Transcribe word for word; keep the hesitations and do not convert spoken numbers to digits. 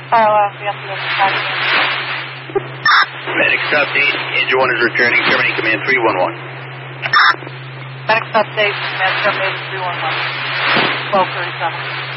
Oh, uh, we have to go to Medics update. Engine one is returning. Terminating command three one one. Medics update. Medics update three one one. twelve thirty-seven.